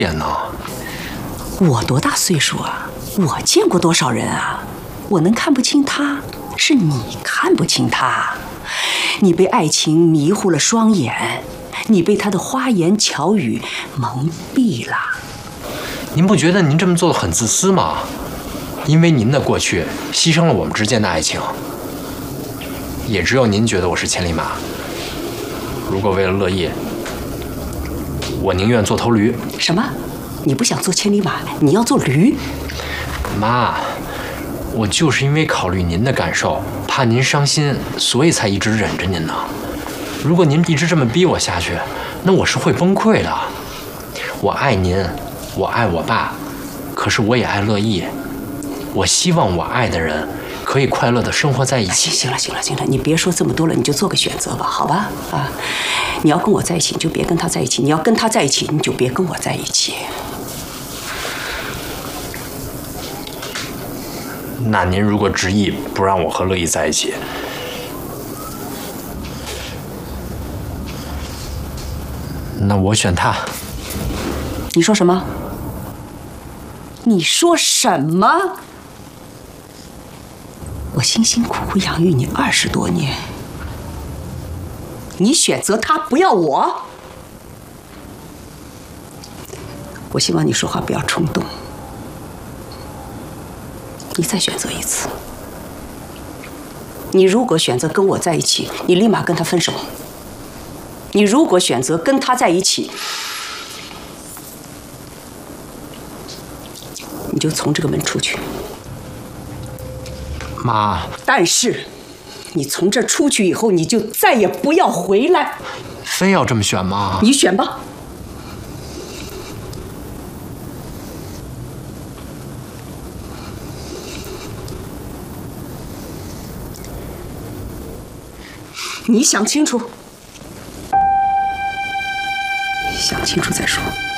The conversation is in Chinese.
也呢？ 我多大岁数啊？我见过多少人啊？我能看不清他，是你看不清他。你被爱情迷糊了双眼，你被他的花言巧语蒙蔽了。 您不觉得您这么做很自私吗？因为您的过去牺牲了我们之间的爱情，也只有您觉得我是千里马。如果为了乐意，我宁愿做头驴。 什么？你不想做千里马，你要做驴？ 妈，我就是因为考虑您的感受，怕您伤心，所以才一直忍着您呢。如果您一直这么逼我下去，那我是会崩溃的。我爱您，我爱我爸，可是我也爱乐意。我希望我爱的人可以快乐地生活在一起。 行了，你别说这么多了，你就做个选择吧，好吧？啊，你要跟我在一起，你就别跟他在一起；你要跟他在一起，你就别跟我在一起。 那您如果执意不让我和乐意在一起，那我选他。 你说什么？你说什么？我辛辛苦苦养育你20多年，你选择他，不要我？我希望你说话不要冲动。你再选择一次。你如果选择跟我在一起，你立马跟他分手。你如果选择跟他在一起，你就从这个门出去。 妈， 但是你从这出去以后，你就再也不要回来。 非要这么选吗？ 你选吧。你想清楚，想清楚再说。